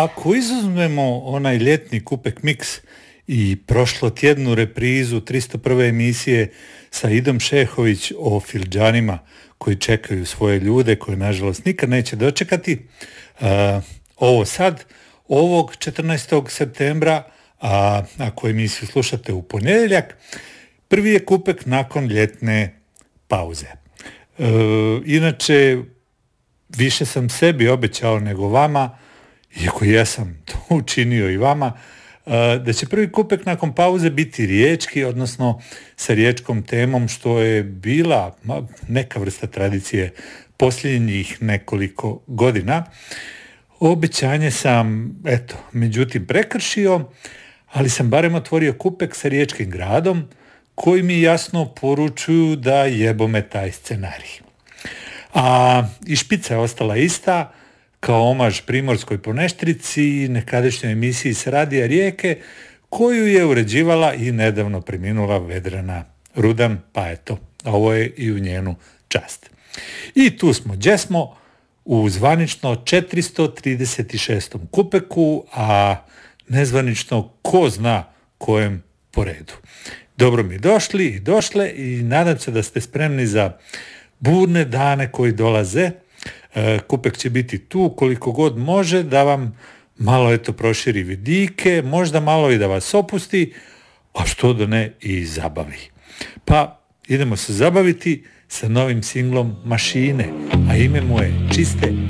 Ako izuzmemo onaj ljetni Kupek Mix i prošlotjednu reprizu 301. emisije sa Idom Šehović o Filđanima koji čekaju svoje ljude, koje nažalost nikad neće dočekati, ovo sad, ovog 14. septembra, a ako emisiju slušate u ponedjeljak, prvi je Kupek nakon ljetne pauze. Inače, više sam sebi obećao nego vama, iako ja sam to učinio i vama, da će prvi Kupek nakon pauze biti riječki, odnosno sa riječkom temom, što je bila neka vrsta tradicije posljednjih nekoliko godina. Obećanje sam, međutim prekršio, ali sam barem otvorio Kupek sa riječkim gradom, koji mi jasno poručuju da jebome taj scenarij. A i špica je ostala ista, kao omaž primorskoj poneštrici i nekadašnjoj emisiji s radija Rijeke, koju je uređivala i nedavno preminula Vedrana Rudan, pa eto, ovo je i u njenu čast. I tu smo, gdje smo, u zvanično 436. Kupeku, a nezvanično ko zna kojem po redu. Dobro mi došli i došle i nadam se da ste spremni za burne dane koji dolaze. Kupek će biti tu koliko god može da vam malo proširi vidike, možda malo i da vas opusti, a što da ne i zabavi. Pa idemo se zabaviti sa novim singlom Mašine, a ime mu je Čiste